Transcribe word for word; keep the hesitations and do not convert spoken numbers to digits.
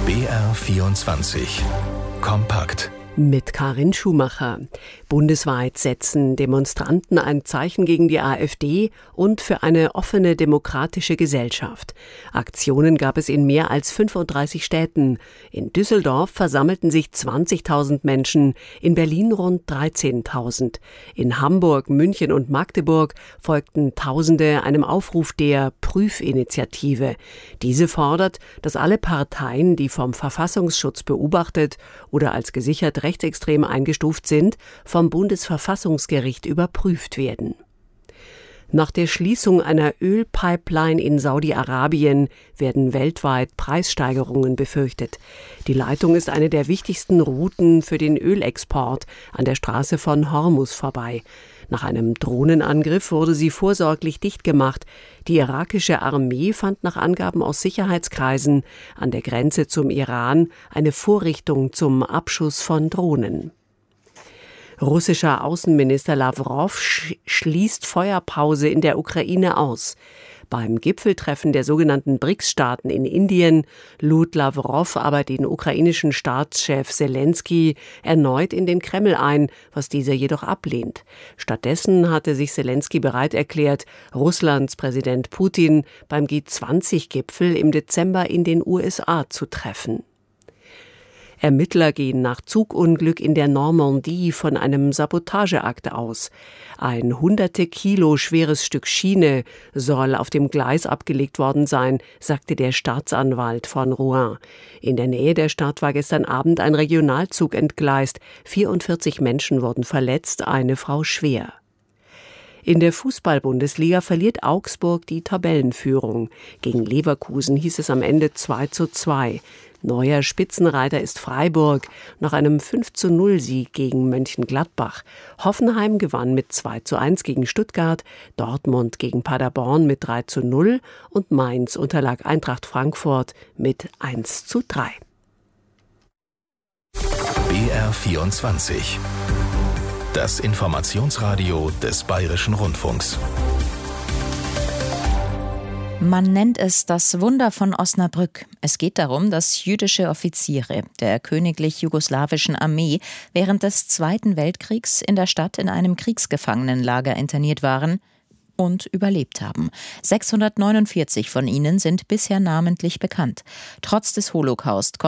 B R vierundzwanzig. Kompakt. Mit Karin Schumacher. Bundesweit setzen Demonstranten ein Zeichen gegen die AfD und für eine offene demokratische Gesellschaft. Aktionen gab es in mehr als fünfunddreißig Städten. In Düsseldorf versammelten sich zwanzigtausend Menschen, in Berlin rund dreizehntausend. In Hamburg, München und Magdeburg folgten Tausende einem Aufruf der Prüfinitiative. Diese fordert, dass alle Parteien, die vom Verfassungsschutz beobachtet oder als gesichert rechtsextrem eingestuft sind, vom Bundesverfassungsgericht überprüft werden. Nach der Schließung einer Ölpipeline in Saudi-Arabien werden weltweit Preissteigerungen befürchtet. Die Leitung ist eine der wichtigsten Routen für den Ölexport an der Straße von Hormuz vorbei. Nach einem Drohnenangriff wurde sie vorsorglich dicht gemacht. Die irakische Armee fand nach Angaben aus Sicherheitskreisen an der Grenze zum Iran eine Vorrichtung zum Abschuss von Drohnen. Russischer Außenminister Lawrow sch- schließt Feuerpause in der Ukraine aus. Beim Gipfeltreffen der sogenannten B R I C S-Staaten in Indien lud Lawrow aber den ukrainischen Staatschef Selenskyj erneut in den Kreml ein, was dieser jedoch ablehnt. Stattdessen hatte sich Selenskyj bereit erklärt, Russlands Präsident Putin beim G zwanzig Gipfel im Dezember in den U S A zu treffen. Ermittler gehen nach Zugunglück in der Normandie von einem Sabotageakt aus. Ein hunderte Kilo schweres Stück Schiene soll auf dem Gleis abgelegt worden sein, sagte der Staatsanwalt von Rouen. In der Nähe der Stadt war gestern Abend ein Regionalzug entgleist. vierundvierzig Menschen wurden verletzt, eine Frau schwer. In der Fußball-Bundesliga verliert Augsburg die Tabellenführung. Gegen Leverkusen hieß es am Ende zwei zu zwei. Neuer Spitzenreiter ist Freiburg nach einem fünf zu null Sieg gegen Mönchengladbach. Hoffenheim gewann mit zwei zu eins gegen Stuttgart, Dortmund gegen Paderborn mit drei zu null und Mainz unterlag Eintracht Frankfurt mit eins zu drei. B R vierundzwanzig. Das Informationsradio des Bayerischen Rundfunks. Man nennt es das Wunder von Osnabrück. Es geht darum, dass jüdische Offiziere der königlich-jugoslawischen Armee während des Zweiten Weltkriegs in der Stadt in einem Kriegsgefangenenlager interniert waren und überlebt haben. sechshundertneunundvierzig von ihnen sind bisher namentlich bekannt. Trotz des Holocaust